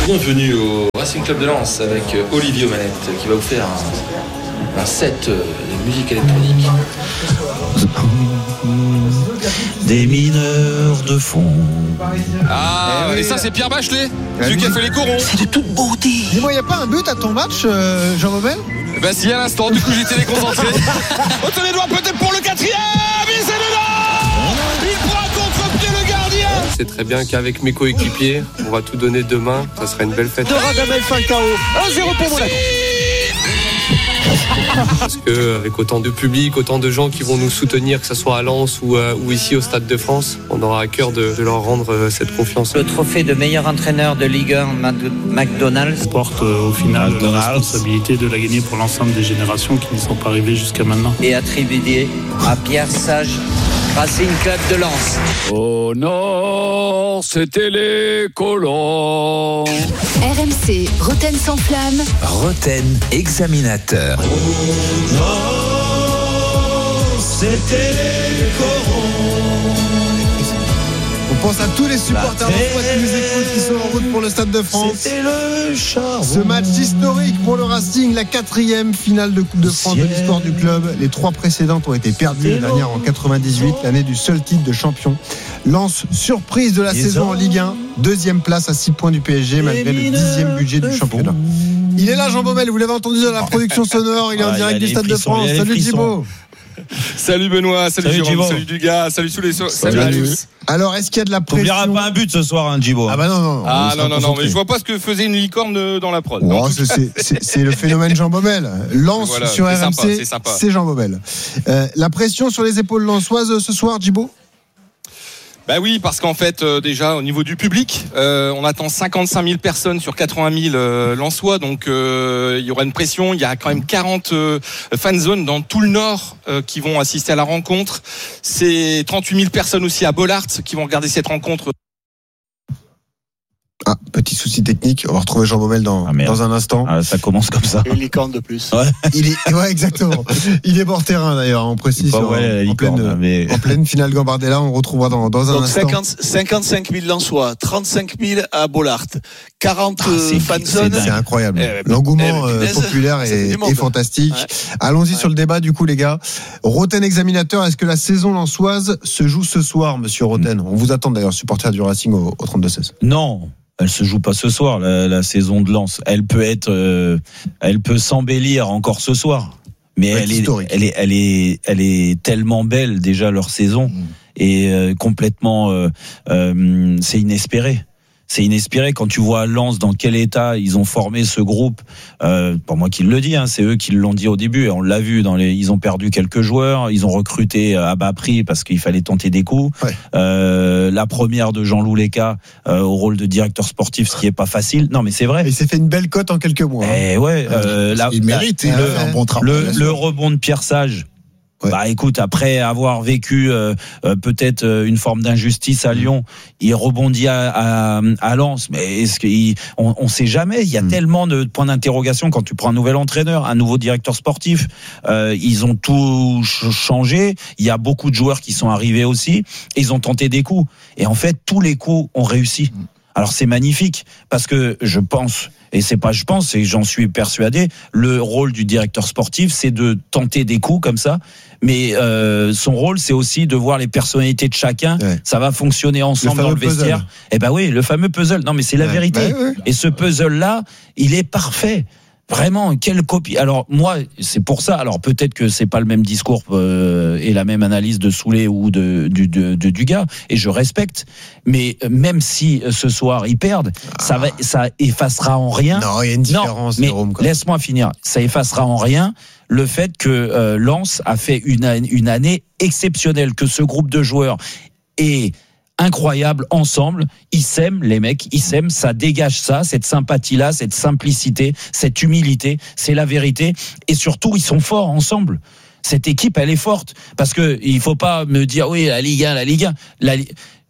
Bienvenue au Racing Club de Lens avec Olivier aux manettes qui va vous faire un set de musique électronique. Des mineurs de fond. Ah, et ça c'est Pierre Bachelet, celui qui a fait les corons. C'est de toute beauté. Dis-moi, il n'y a pas un but à ton match, Jean Maubel ? Bah si, à l'instant, du coup j'étais déconcentré. Autant les doigts peut-être pour le 4e, et c'est dedans. Il prend contre-pied le gardien. C'est très bien qu'avec mes coéquipiers, on va tout donner demain, ça sera une belle fête. De Radamel Falcao, 1-0 pour Monaco. Parce qu'avec autant de public, autant de gens qui vont nous soutenir, que ce soit à Lens ou ici au Stade de France, on aura à cœur de leur rendre cette confiance. Le trophée de meilleur entraîneur de Ligue 1 McDonald's porte au final la responsabilité de la gagner pour l'ensemble des générations qui ne sont pas arrivées jusqu'à maintenant. et attribué à Pierre Sage, Racing Club de Lens. Au nord, c'était les colons. RMC, Roten sans flamme. Roten examinateur. On pense à tous les supporters d'Antoine qui nous écoutent, qui sont en route pour le Stade de France. C'était le charbon. Ce match historique pour le Racing, la 4e finale de Coupe de France de l'histoire du club. Les 3 précédentes ont été perdues, la dernière en 98, l'année du seul titre de champion. Lens, surprise de la saison en Ligue 1, 2e place à 6 points du PSG malgré le 10e budget du championnat. Il est là, Jean Baumel, vous l'avez entendu dans la production sonore, il est en direct du Stade de France. Salut Thibaut. Salut Benoît, salut Jérôme, salut Dugas, salut tous les salut à tous. Alors, est-ce qu'il y a de la pression ? T'oublieras pas un but ce soir, Djibo. Ah bah non. Ah non, mais je vois pas ce que faisait une licorne dans la prod. Oh, c'est le phénomène Jean Baumel. Lens voilà, sur RMC, c'est sympa. c'est Jean Baumel. La pression sur les épaules lensoises ce soir, Djibo ? Bah oui, parce qu'en fait, déjà au niveau du public, on attend 55 000 personnes sur 80 000 Lensois, donc il y aura une pression. Il y a quand même 40 fan zones dans tout le Nord qui vont assister à la rencontre. C'est 38 000 personnes aussi à Bollaert qui vont regarder cette rencontre. Ah, petit souci technique. On va retrouver Jean Baumel dans un instant. Ah, ça commence comme ça. Une licorne de plus. Ouais, exactement. Il est bord terrain d'ailleurs, on précise. En pleine finale Gambardella, on retrouvera dans un instant. 55 000 Lensois, 35 000 à Bollaert, 40 fanzones. C'est incroyable. L'engouement populaire est fantastique. Ouais. Allons-y sur le débat du coup, les gars. Roten examinateur, est-ce que la saison lensoise se joue ce soir, monsieur Roten ? On vous attend d'ailleurs, supporter du Racing au 32-16. Non. Elle se joue pas ce soir, la saison de Lens. Elle peut s'embellir encore ce soir. Mais elle est tellement belle déjà leur saison et complètement, c'est inespéré. C'est inespéré quand tu vois Lens dans quel état ils ont formé ce groupe. Pour moi qui le dis, c'est eux qui l'ont dit au début. Et on l'a vu ils ont perdu quelques joueurs, ils ont recruté à bas prix parce qu'il fallait tenter des coups. Ouais. La première de Jean-Loup Léca au rôle de directeur sportif, ce qui est pas facile. Non, mais c'est vrai. Il s'est fait une belle cote en quelques mois. Il mérite un bon travail. Le rebond de Pierre Sage. Ouais. Bah écoute, après avoir vécu peut-être une forme d'injustice à Lyon, il rebondit à Lens. Mais est-ce on sait jamais. Il y a tellement de points d'interrogation quand tu prends un nouvel entraîneur, un nouveau directeur sportif. Ils ont tout changé. Il y a beaucoup de joueurs qui sont arrivés aussi. Ils ont tenté des coups. Et en fait, tous les coups ont réussi. Alors c'est magnifique parce que je pense, et c'est pas je pense, et j'en suis persuadé, le rôle du directeur sportif, c'est de tenter des coups comme ça, mais son rôle, c'est aussi de voir les personnalités de chacun. Ouais. Ça va fonctionner ensemble dans le vestiaire. Puzzle. Et ben oui, le fameux puzzle. Non, mais c'est la vérité. Ouais. Et ce puzzle-là, il est parfait. Vraiment, quelle copie. Alors moi, c'est pour ça. Alors peut-être que c'est pas le même discours et la même analyse de Soulé ou de Dugas, et je respecte. Mais même si ce soir ils perdent, ça effacera en rien. Non, il y a une différence. Non, mais Jérôme, laisse-moi finir. Ça effacera en rien le fait que Lens a fait une année exceptionnelle, que ce groupe de joueurs est incroyable ensemble, ils s'aiment, les mecs, ils s'aiment, ça dégage ça, cette sympathie-là, cette simplicité, cette humilité, c'est la vérité, et surtout ils sont forts ensemble. Cette équipe, elle est forte, parce que il faut pas me dire oui, la Ligue 1,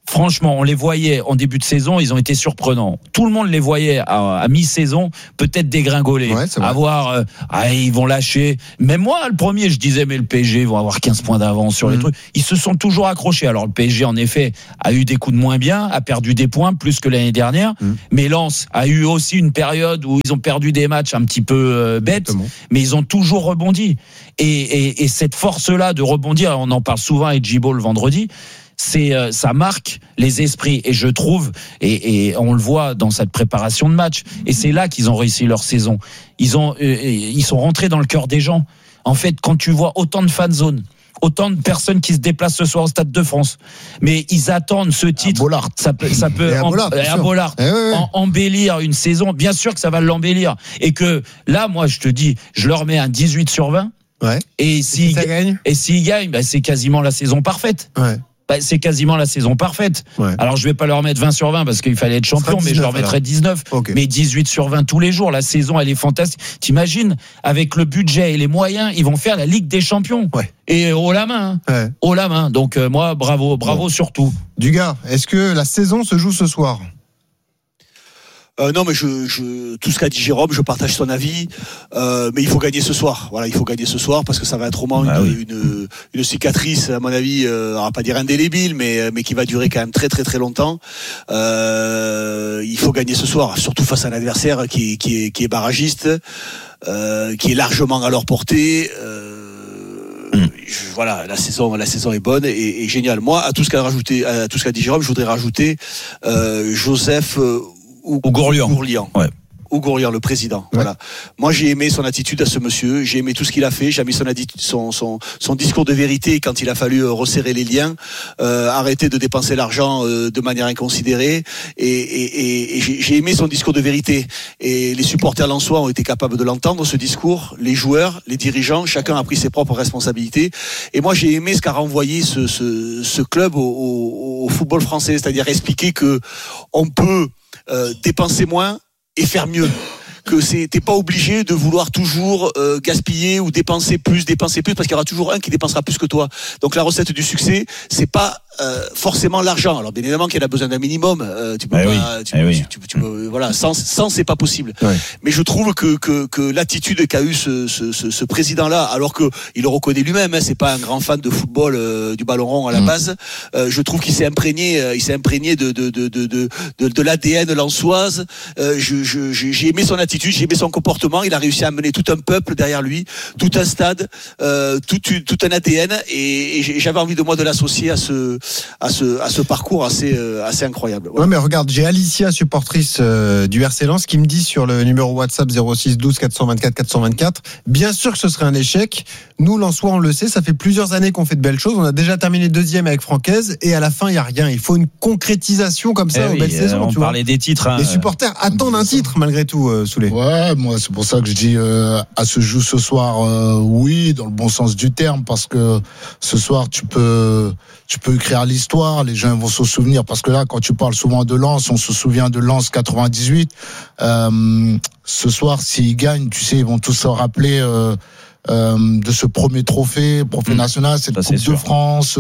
franchement, on les voyait en début de saison, ils ont été surprenants. Tout le monde les voyait à mi-saison, peut-être dégringoler, ils vont lâcher. Même moi, le premier, je disais, mais le PSG vont avoir 15 points d'avance sur les trucs. Ils se sont toujours accrochés. Alors le PSG, en effet, a eu des coups de moins bien, a perdu des points plus que l'année dernière. Mais Lens a eu aussi une période où ils ont perdu des matchs un petit peu bêtes, mais ils ont toujours rebondi. Et cette force-là de rebondir, on en parle souvent avec Djibo le vendredi, ça marque les esprits, et je trouve, et on le voit dans cette préparation de match, et c'est là qu'ils ont réussi leur saison. Ils sont rentrés dans le cœur des gens. En fait, quand tu vois autant de fanzones, autant de personnes qui se déplacent ce soir au Stade de France, mais ils attendent ce titre. Ça peut embellir une saison. Bien sûr que ça va l'embellir, et que là, moi, je te dis, je leur mets un 18 sur 20. Ouais. Et s'ils gagnent, c'est quasiment la saison parfaite. Ouais. C'est quasiment la saison parfaite. Ouais. Alors je vais pas leur mettre 20 sur 20 parce qu'il fallait être champion, 19, mais je leur mettrais 19. Okay. Mais 18 sur 20 tous les jours. La saison, elle est fantastique. T'imagines, avec le budget et les moyens, ils vont faire la Ligue des Champions. Ouais. Et haut la main. Haut la main. Donc moi, bravo surtout. Dugas, est-ce que la saison se joue ce soir ? Non, mais tout ce qu'a dit Jérôme, je partage son avis. Mais il faut gagner ce soir. Voilà, il faut gagner ce soir parce que ça va être au moins une cicatrice, à mon avis, on va pas dire indélébile, mais qui va durer quand même très très très longtemps. Il faut gagner ce soir, surtout face à un adversaire qui est barragiste, qui est largement à leur portée. Voilà, la saison est bonne et géniale. Moi, à tout ce qu'a dit Jérôme, je voudrais rajouter Joseph Oughourlian. Ouais. Oughourlian, le président. Ouais. Voilà. Moi, j'ai aimé son attitude à ce monsieur. J'ai aimé tout ce qu'il a fait. J'ai aimé son discours de vérité quand il a fallu resserrer les liens, arrêter de dépenser l'argent de manière inconsidérée. Et j'ai aimé son discours de vérité. Et les supporters lensois ont été capables de l'entendre, ce discours. Les joueurs, les dirigeants, chacun a pris ses propres responsabilités. Et moi, j'ai aimé ce qu'a renvoyé ce club au football français, c'est-à-dire expliquer que on peut dépenser moins et faire mieux, que t'es pas obligé de vouloir toujours gaspiller ou dépenser plus parce qu'il y aura toujours un qui dépensera plus que toi. Donc la recette du succès, c'est pas forcément l'argent. Alors bien évidemment qu'il a besoin d'un minimum, tu peux voilà, sans c'est pas possible. Ouais. Mais je trouve que l'attitude qu'a eu ce président là, alors que il le reconnaît lui-même, c'est pas un grand fan de football du ballon rond à la base, je trouve qu'il s'est imprégné de l'ADN lensoise. J'ai aimé son attitude, j'ai aimé son comportement, il a réussi à amener tout un peuple derrière lui, tout un stade, tout un ADN, et j'avais envie de l'associer à ce parcours assez incroyable. Ouais, mais regarde, j'ai Alicia, supportrice du RC Lens, qui me dit sur le numéro WhatsApp 06 12 424 424, bien sûr que ce serait un échec. Nous, Lensois, on le sait, ça fait plusieurs années qu'on fait de belles choses. On a déjà terminé deuxième avec Francaise, et à la fin, il y a rien. Il faut une concrétisation comme ça aux belles saisons. On parlait des titres. Les supporters attendent un titre malgré tout, Soulé. Ouais, moi c'est pour ça que je dis à ce jeu ce soir, oui, dans le bon sens du terme, parce que ce soir tu peux écrire l'histoire, les gens vont se souvenir, parce que là quand tu parles souvent de Lens, on se souvient de Lens 98. Ce soir s'ils gagnent, tu sais, ils vont tous se rappeler de ce premier trophée national, cette Coupe de France.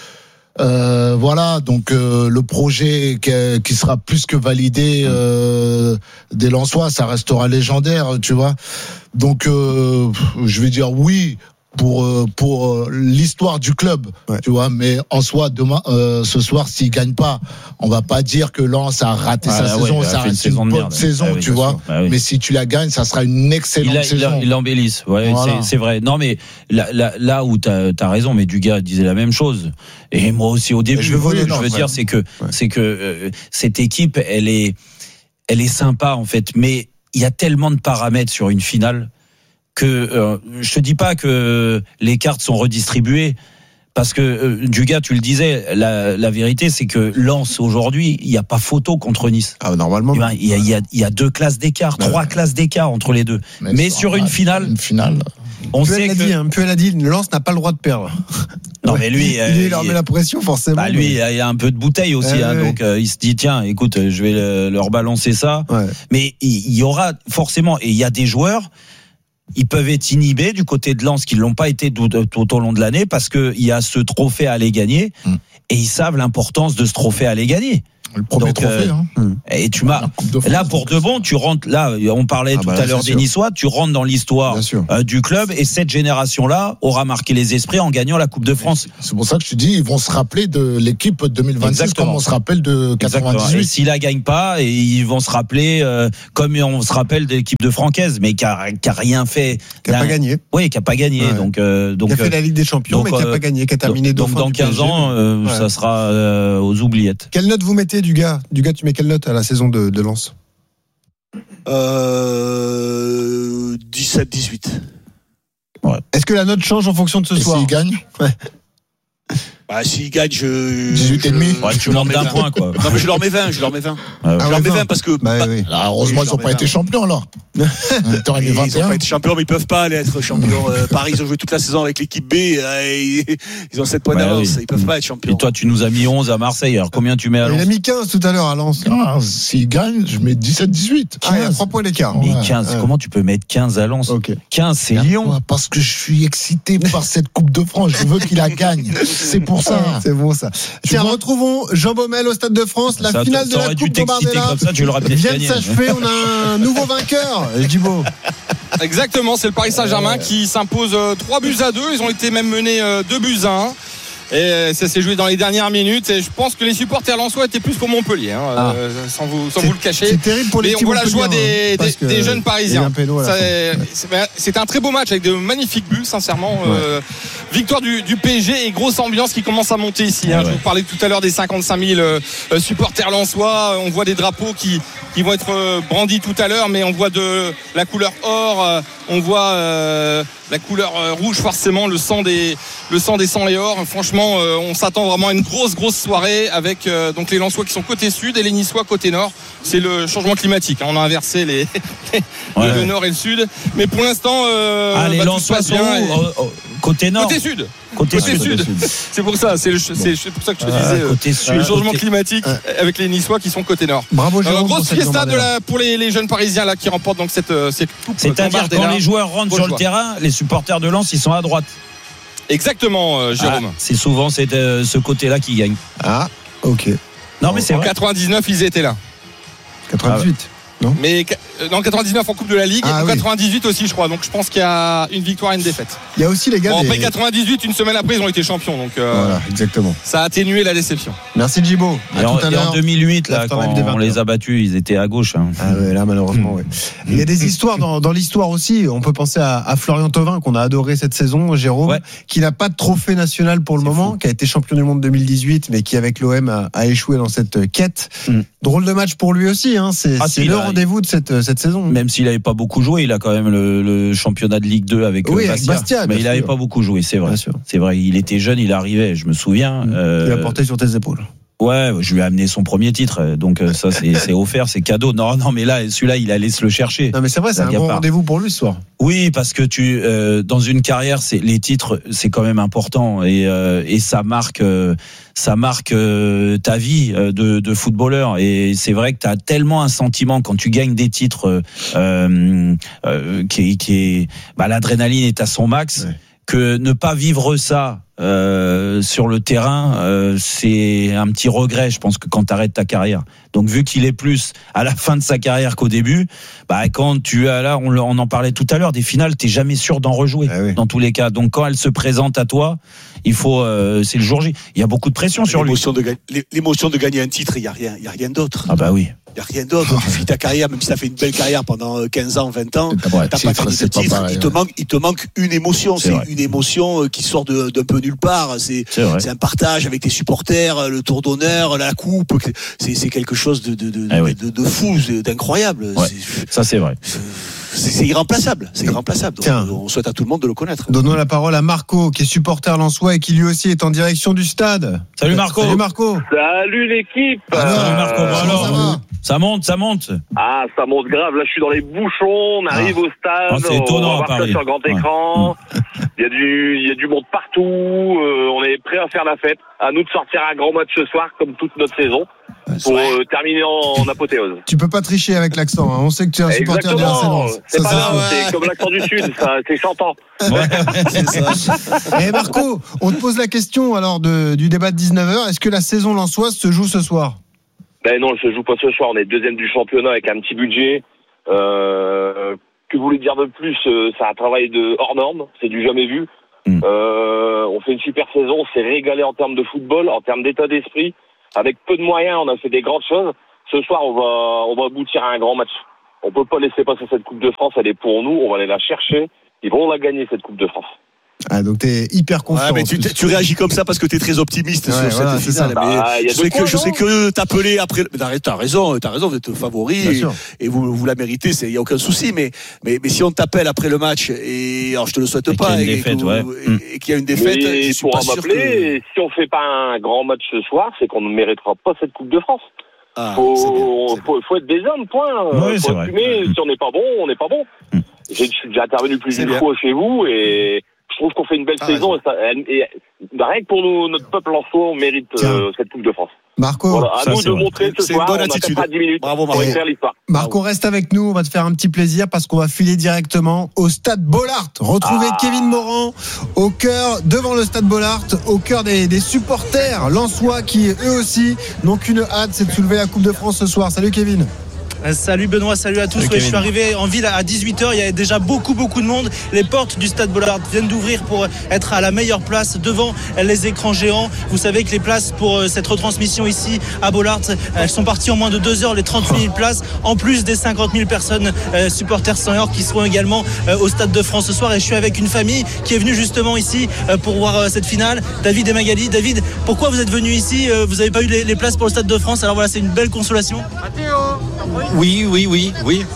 Voilà, donc le projet qui sera plus que validé des Lensois, ça restera légendaire, tu vois. Donc je vais dire oui pour l'histoire du club, tu vois, mais en soi demain ce soir s'ils gagnent pas, on va pas dire que Lens a raté sa saison, ça reste une bonne saison, tu vois. Mais si tu la gagnes, ça sera une excellente saison. Il l'embellisse, voilà. c'est vrai. Non mais là où t'as raison, mais Dugas disait la même chose. Et moi aussi au début, je veux dire c'est que cette équipe, elle est sympa en fait, mais il y a tellement de paramètres sur une finale que je te dis pas que les cartes sont redistribuées, parce que Dugas, tu le disais, la vérité c'est que Lens aujourd'hui, il n'y a pas photo contre Nice. Ah, normalement. Il y a 2 classes d'écart, 3 classes d'écart entre les deux. Mais sur une finale. On sait que Puel a dit, Lens n'a pas le droit de perdre. Non mais lui, il leur met la pression forcément. Bah lui, il y a un peu de bouteille aussi, donc il se dit tiens, écoute, je vais leur balancer ça. Ouais. Mais il y aura forcément, et il y a des joueurs. ils peuvent être inhibés du côté de Lens, qui ne l'ont pas été tout au long de l'année, parce qu'il y a ce trophée à aller gagner, et ils savent l'importance de ce trophée à aller gagner. Le premier trophée. Et tu m'as là pour de bon, tu rentres là. On parlait tout à l'heure des Niçois. Tu rentres dans l'histoire du club, et cette génération-là aura marqué les esprits en gagnant la Coupe de France. C'est pour ça que je te dis, ils vont se rappeler de l'équipe 2026 comme on se rappelle de 98. Et s'ils la gagnent pas, et ils vont se rappeler comme on se rappelle de l'équipe de Francaise, mais qui a rien fait, qui a pas gagné. Oui, qui a pas gagné. Ouais. Donc qui a fait la Ligue des Champions, mais qui a pas gagné, qui a terminé donc dans 15 ans, ça sera aux oubliettes. Quelle note vous mettez du gars, tu mets quelle note à la saison de Lens? 17-18. Ouais. Est-ce que la note change en fonction de ce soir? S'il gagne? Bah, s'ils gagnent, 18,5. Ouais, tu leur mets d'un point, quoi. Non, mais je leur mets 20. Je leur mets 20 parce que. Oui. Là, heureusement, ils n'ont pas été champions, alors. T'aurais mis 21. Ils n'ont pas été champions, mais ils peuvent pas aller être champions. Paris, ils ont joué toute la saison avec l'équipe B. Ils ont 7 points d'avance. Ils peuvent pas être champions. Et toi, tu nous as mis 11 à Marseille. Alors, combien tu mets à Lens? Il a mis 15 tout à l'heure à Lens. S'ils gagnent, je mets 17-18. Il y a 3 points d'écart. Mais 15, comment tu peux mettre 15 à Lens? 15, c'est Lyon. Parce que je suis excité par cette Coupe de France. Je veux qu'il la gagne. C'est pour ça. C'est bon, ça. Tiens, retrouvons Jean Baumel au Stade de France. La finale de la Coupe Bombardella vient de s'achever. On a un nouveau vainqueur, Djibo. Exactement, c'est le Paris Saint-Germain qui s'impose 3-2. Ils ont été même menés 2-1. Et ça s'est joué dans les dernières minutes, et je pense que les supporters lensois étaient plus pour Montpellier, sans vous le cacher. C'est terrible pour les petits. Mais on voit la joie des jeunes Parisiens. C'est un très beau match avec de magnifiques buts, sincèrement. Victoire du PSG et grosse ambiance qui commence à monter ici. Je vous parlais tout à l'heure des 55 000 supporters lensois. On voit des drapeaux qui vont être brandis tout à l'heure, mais on voit de la couleur or, on voit la couleur rouge, forcément le sang des sangs et or. Franchement, on s'attend vraiment à une grosse soirée avec donc les Lensois qui sont côté sud et les Niçois côté nord. C'est le changement climatique. On a inversé le nord et le sud, mais pour l'instant, les Lensois sont côté nord. Côté sud. C'est pour ça. C'est pour ça que je te disais le changement climatique avec les Niçois qui sont côté nord. Bravo, Jérôme. Grosse fiesta pour les jeunes Parisiens là qui remportent donc cette coupe. C'est-à-dire quand les joueurs rentrent sur le terrain, les supporters de Lens ils sont à droite. Exactement, Jérôme. C'est souvent ce côté-là qui gagne. Ah, ok. Non, mais c'est en vrai. 99 ils étaient là. 98. Non, mais dans 99 en Coupe de la Ligue, et en 98 aussi, je crois. Donc je pense qu'il y a une victoire et une défaite. Il y a aussi les gars. Après 98, une semaine après, ils ont été champions. Donc voilà, exactement. Ça a atténué la déception. Merci Djibo. Et en 2008, là, quand on les a battus, ils étaient à gauche. Ah ouais, là malheureusement. Ouais. Il y a des histoires dans l'histoire aussi. On peut penser à Florian Thauvin qu'on a adoré cette saison, Jérôme, qui n'a pas de trophée national pour le moment, qui a été champion du monde 2018, mais qui avec l'OM a échoué dans cette quête. Drôle de match pour lui aussi. C'est le rendez-vous de cette saison. Même s'il n'avait pas beaucoup joué, il a quand même le championnat de Ligue 2 avec Bastia. Mais il n'avait pas beaucoup joué, c'est vrai. C'est vrai, il était jeune, il arrivait, je me souviens. Il a porté sur tes épaules. Ouais, je lui ai amené son premier titre, donc ça c'est offert, c'est cadeau. Non, mais là, celui-là, il allait se le chercher. Non, mais c'est vrai, c'est un bon rendez-vous pour lui ce soir. Oui, parce que dans une carrière, les titres, c'est quand même important, et ça marque ta vie de footballeur. Et c'est vrai que tu as tellement un sentiment quand tu gagnes des titres l'adrénaline est à son max, que ne pas vivre ça sur le terrain, c'est un petit regret, je pense, que quand tu arrêtes ta carrière. Donc vu qu'il est plus à la fin de sa carrière qu'au début, quand tu as là, on en parlait tout à l'heure, des finales, t'es jamais sûr d'en rejouer dans tous les cas. Donc quand elle se présente à toi, il faut, c'est le jour J. Il y a beaucoup de pression sur lui. L'émotion de gagner un titre, il y a rien d'autre. Ah bah oui. Il n'y a rien d'autre. Tu finis ta carrière, même si tu as fait une belle carrière pendant 15 ans, 20 ans, tu n'as pas gagné de titre. Il te manque une émotion. C'est une émotion qui sort d'un peu nulle part. C'est un partage avec tes supporters, le tour d'honneur, la coupe. C'est quelque chose de fou, d'incroyable. Ouais. Ça, c'est vrai. C'est irremplaçable. Donc, on souhaite à tout le monde de le connaître. Donnons la parole à Marco, qui est supporter lensois et qui lui aussi est en direction du stade. Salut Marco. Salut l'équipe. Salut Marco. Alors, ça monte. Ah, ça monte grave. Là, je suis dans les bouchons. On arrive au stade. C'est étonnant, on va voir ça sur grand écran. Il y a du monde partout. On est prêt à faire la fête. À nous de sortir un grand match ce soir, comme toute notre saison. pour terminer en apothéose. Tu peux pas tricher avec l'accent, hein. On sait que tu es un supporter du RC Lens. C'est pas grave, c'est comme l'accent du Sud, ça, c'est chantant. Ouais, c'est ça. Et Marco, on te pose la question alors du débat de 19h. Est-ce que la saison lensoise se joue ce soir? Ben non, elle se joue pas ce soir. On est deuxième du championnat avec un petit budget. Que vous voulez dire de plus? C'est un travail de hors norme, c'est du jamais vu. On fait une super saison, on s'est régalé en termes de football, en termes d'état d'esprit. Avec peu de moyens, on a fait des grandes choses. Ce soir, on va aboutir à un grand match. On peut pas laisser passer cette Coupe de France, elle est pour nous, on va aller la chercher. Ils vont la gagner, cette Coupe de France. Ah, donc t'es hyper confiant. Ouais, mais tu réagis comme ça parce que t'es très optimiste sur cette finale. Je serais curieux de t'appeler après. T'as raison, vous êtes favori et vous la méritez, il y a aucun souci. Mais si on t'appelle après le match et alors je te le souhaite pas et qu'il y a une défaite, mais je suis pas sûr que... Si on fait pas un grand match ce soir, c'est qu'on ne méritera pas cette Coupe de France. Faut être des hommes, point. Oui, faut assumer. Si on n'est pas bon, on n'est pas bon. Je suis déjà intervenu plus d'une fois chez vous et je trouve qu'on fait une belle saison. Et rien que pour nous, notre peuple lensois, on mérite cette Coupe de France. Marco, voilà, à nous de montrer ce soir, on a 10 minutes. Bravo, pour faire l'histoire. Marco, reste avec nous, on va te faire un petit plaisir parce qu'on va filer directement au Stade Bollaert. Retrouver Kevin Morand au cœur, devant le Stade Bollaert, au cœur des supporters lensois qui eux aussi n'ont qu'une hâte, c'est de soulever la Coupe de France ce soir. Salut Kevin. Salut Benoît, salut à tous. Je suis arrivé en ville à 18h, il y a déjà beaucoup de monde. Les portes du Stade Bollaert viennent d'ouvrir pour être à la meilleure place devant les écrans géants. Vous savez que les places pour cette retransmission ici à Bollaert, elles sont parties en moins de 2 heures, les 30 000 places, en plus des 50 000 personnes supporters seniors qui seront également au Stade de France ce soir. Et je suis avec une famille qui est venue justement ici pour voir cette finale, David et Magali. David, pourquoi vous êtes venus ici? Vous n'avez pas eu les places pour le Stade de France, alors voilà, c'est une belle consolation. Oui. Oui.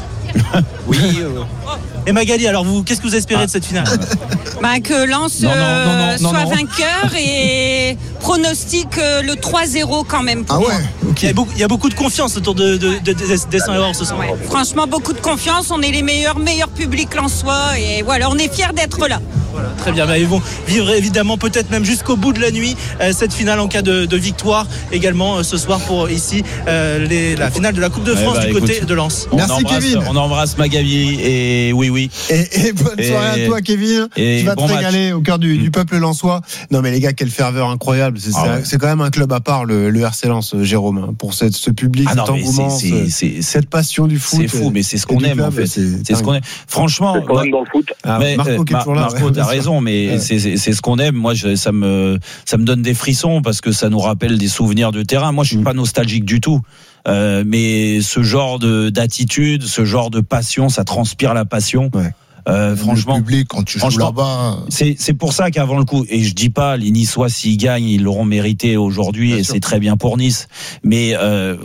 Et Magali, alors vous, qu'est-ce que vous espérez de cette finale? Que Lens soit vainqueur et pronostique le 3-0 quand même. Ah ouais, okay. Il y a beaucoup de confiance autour des 100 € ce soir. Ouais. Franchement, beaucoup de confiance. On est les meilleurs publics lensois et voilà, on est fiers d'être là. Voilà, très bien. Ils vont vivre évidemment peut-être même jusqu'au bout de la nuit cette finale en cas de victoire également ce soir pour ici la finale de la Coupe de France du côté de Lens. Merci Kevin. On embrasse Magali et oui. Et bonne soirée à toi Kevin. Tu vas te régaler au cœur du peuple lensois. Non mais les gars, quelle ferveur incroyable. C'est quand même un club à part le RC Lens, Jérôme, pour ce public, cet engouement, cette passion du foot. C'est fou, mais c'est ce qu'on aime en fait. C'est ce qu'on aime. Franchement, c'est quand même dans le foot. Marco qui est toujours là. Marco, t'as raison, mais c'est ce qu'on aime. Moi, ça me donne des frissons parce que ça nous rappelle des souvenirs de terrain. Moi, je suis pas nostalgique du tout. Mais ce genre d'attitude, ce genre de passion, ça transpire la passion. Ouais. Franchement, le public, quand tu joues là-bas, c'est pour ça qu'avant le coup, et je dis pas les Niçois s'ils gagnent, ils l'auront mérité aujourd'hui, et c'est très bien pour Nice. Mais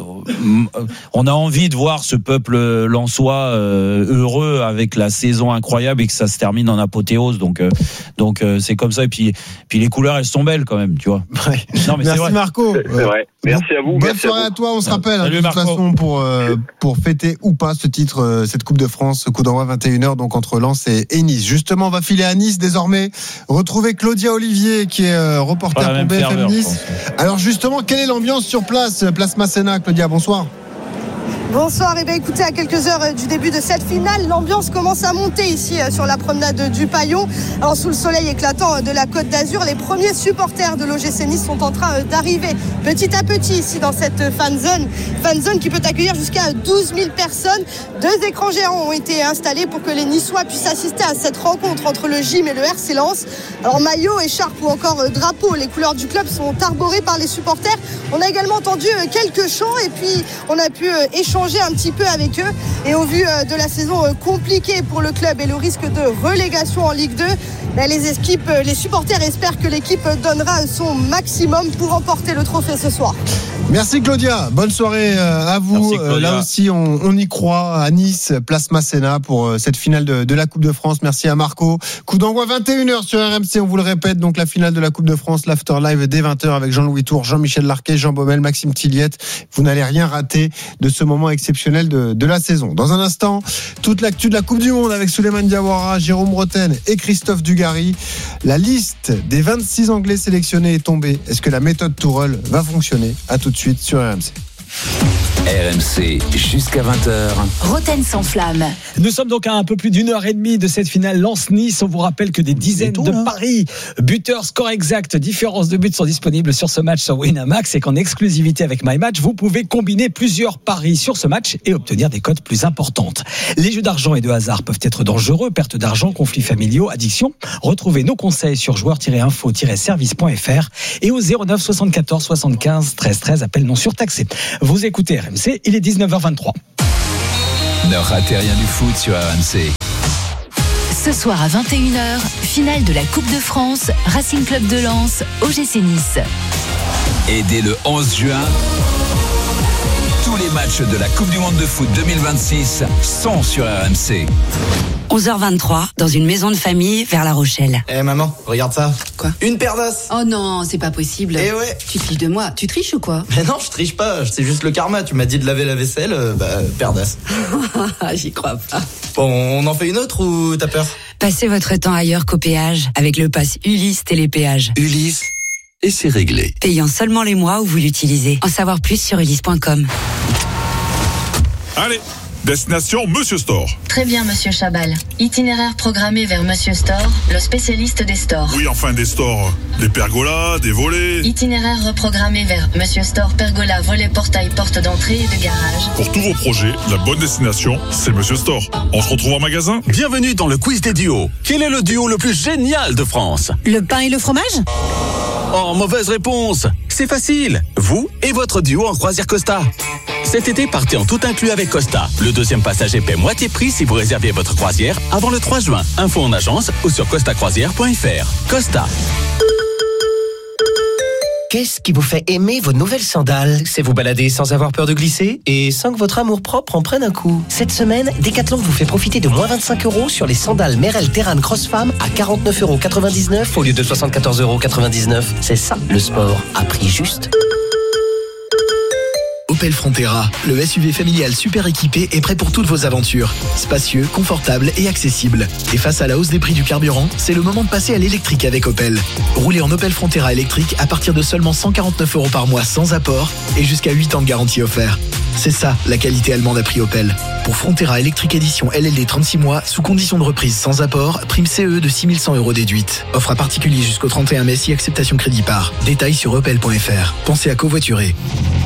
on a envie de voir ce peuple lensois heureux avec la saison incroyable et que ça se termine en apothéose. Donc c'est comme ça. Et puis les couleurs, elles sont belles quand même, tu vois. Ouais. Non, mais merci Marco. C'est vrai. Merci à vous. Bonne soirée à toi. On se rappelle de toute façon pour fêter ou pas ce titre, cette Coupe de France, coup d'envoi 21h donc entre Lens et Nice. Justement, on va filer à Nice désormais. Retrouver Claudia Olivier qui est reporter pour BFM Nice. Alors justement, quelle est l'ambiance sur place Masséna? Claudia, bonsoir. Bonsoir, et bien écoutez, à quelques heures du début de cette finale, l'ambiance commence à monter ici sur la promenade du Paillon. Alors sous le soleil éclatant de la Côte d'Azur, les premiers supporters de l'OGC Nice sont en train d'arriver petit à petit ici dans cette fan zone qui peut accueillir jusqu'à 12 000 personnes. 2 écrans géants ont été installés pour que les Niçois puissent assister à cette rencontre entre le gym et le RC Lens. Alors maillot, écharpe ou encore drapeau, les couleurs du club sont arborées par les supporters. On a également entendu quelques chants et puis on a pu échanger un petit peu avec eux, et au vu de la saison compliquée pour le club et le risque de relégation en Ligue 2, les supporters espèrent que l'équipe donnera son maximum pour remporter le trophée ce soir. Merci Claudia, bonne soirée à vous. Là aussi on y croit à Nice, place Masséna pour cette finale de la Coupe de France. Merci à Marco. Coup d'envoi 21h sur RMC, on vous le répète, donc la finale de la Coupe de France, l'after live dès 20h avec Jean-Louis Tour, Jean-Michel Larquet, Jean Baumel, Maxime Tilliette. Vous n'allez rien rater de ce moment exceptionnel de la saison. Dans un instant, toute l'actu de la Coupe du Monde avec Souleymane Diawara, Jérôme Roten et Christophe Dugarry. La liste des 26 Anglais sélectionnés est tombée. Est-ce que la méthode Tourelle va fonctionner? À tout de suite sur RMC. RMC jusqu'à 20h. Roten sans flamme. Nous sommes donc à un peu plus d'une heure et demie de cette finale Lens-Nice. On vous rappelle que des dizaines de paris, buteurs, score exact, différence de buts sont disponibles sur ce match sur Winamax et qu'en exclusivité avec MyMatch, vous pouvez combiner plusieurs paris sur ce match et obtenir des cotes plus importantes. Les jeux d'argent et de hasard peuvent être dangereux, perte d'argent, conflits familiaux, addiction. Retrouvez nos conseils sur joueurs-info-service.fr et au 09 74 75 13 13, appel non surtaxé. Vous écoutez RMC. Il est 19h23. Ne ratez rien du foot sur RMC. Ce soir à 21h, finale de la Coupe de France, Racing Club de Lens, OGC Nice. Et dès le 11 juin, tous les matchs de la Coupe du Monde de foot 2026 sont sur RMC. 11h23, dans une maison de famille vers La Rochelle. Maman, regarde ça. Quoi ? Une paire d'as. Oh non, c'est pas possible. Eh ouais. Tu triches de moi. Tu triches ou quoi ? Mais non, je triche pas. C'est juste le karma. Tu m'as dit de laver la vaisselle, paire d'as. J'y crois pas. Bon, on en fait une autre ou t'as peur ? Passez votre temps ailleurs qu'au péage avec le pass Ulysse Télépéage. Ulysse, et c'est réglé. Payant seulement les mois où vous l'utilisez. En savoir plus sur ulysse.com. Allez, destination Monsieur Store. Très bien, Monsieur Chabal. Itinéraire programmé vers Monsieur Store, le spécialiste des stores. Oui, enfin des stores. Des pergolas, des volets. Itinéraire reprogrammé vers Monsieur Store, pergola, volet, portail, porte d'entrée et de garage. Pour tous vos projets, la bonne destination, c'est Monsieur Store. On se retrouve en magasin ? Bienvenue dans le quiz des duos. Quel est le duo le plus génial de France ? Le pain et le fromage ? Oh, mauvaise réponse. C'est facile. Vous et votre duo en croisière Costa. Cet été, partez en tout inclus avec Costa. Le deuxième passager paie moitié prix si vous réservez votre croisière avant le 3 juin. Info en agence ou sur costacroisière.fr. Costa. Qu'est-ce qui vous fait aimer vos nouvelles sandales ? C'est vous balader sans avoir peur de glisser et sans que votre amour-propre en prenne un coup. Cette semaine, Decathlon vous fait profiter de moins 25€ sur les sandales Merrell Terran Cross Femme à 49,99€ au lieu de 74,99€. C'est ça, le sport, à prix juste. Opel Frontera, le SUV familial super équipé est prêt pour toutes vos aventures. Spacieux, confortable et accessible. Et face à la hausse des prix du carburant, c'est le moment de passer à l'électrique avec Opel. Roulez en Opel Frontera électrique à partir de seulement 149€ par mois sans apport et jusqu'à 8 ans de garantie offert. C'est ça, la qualité allemande à prix Opel. Pour Frontera électrique édition LLD 36 mois, sous condition de reprise sans apport, prime CE de 6100€ déduite. Offre à particulier jusqu'au 31 mai si acceptation crédit par. Détails sur opel.fr. Pensez à covoiturer.